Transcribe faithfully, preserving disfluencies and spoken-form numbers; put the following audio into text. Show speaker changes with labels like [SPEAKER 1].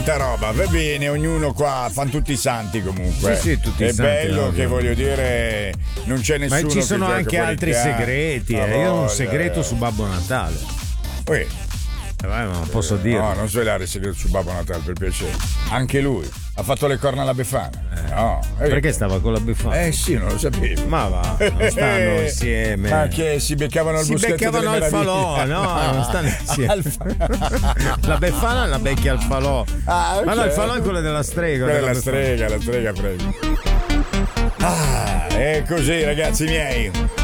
[SPEAKER 1] tanta roba, va bene, ognuno qua, fanno tutti i santi comunque.
[SPEAKER 2] Sì, sì, tutti i
[SPEAKER 1] è
[SPEAKER 2] santi.
[SPEAKER 1] bello
[SPEAKER 2] no,
[SPEAKER 1] che
[SPEAKER 2] no.
[SPEAKER 1] voglio dire, non c'è nessuno.
[SPEAKER 2] Ma ci
[SPEAKER 1] che
[SPEAKER 2] sono
[SPEAKER 1] gioca
[SPEAKER 2] anche altri
[SPEAKER 1] politica.
[SPEAKER 2] segreti.
[SPEAKER 1] Ah,
[SPEAKER 2] Eh. Io ho un
[SPEAKER 1] voglia,
[SPEAKER 2] segreto
[SPEAKER 1] eh.
[SPEAKER 2] su Babbo Natale.
[SPEAKER 1] Uè,
[SPEAKER 2] Eh, vai, ma non posso dire.
[SPEAKER 1] no, non svelare il segreto su Babbo Natale, per piacere. Anche lui ha fatto le corna alla Befana. No, eh,
[SPEAKER 2] Perché stava con la Befana?
[SPEAKER 1] Eh sì, non lo sapevo.
[SPEAKER 2] Ma va, non stanno insieme.
[SPEAKER 1] Ma che si beccavano al
[SPEAKER 2] Si
[SPEAKER 1] buschetto
[SPEAKER 2] beccavano
[SPEAKER 1] delle
[SPEAKER 2] al falò,
[SPEAKER 1] meraviglie.
[SPEAKER 2] no, non stanno insieme.
[SPEAKER 1] Al fa-
[SPEAKER 2] La Befana la becchi al falò.
[SPEAKER 1] Ah, ok.
[SPEAKER 2] Ma no, il falò è quello della strega.
[SPEAKER 1] Quella è
[SPEAKER 2] della
[SPEAKER 1] la
[SPEAKER 2] Befana.
[SPEAKER 1] strega, la strega, prego. Ah, è così, ragazzi miei.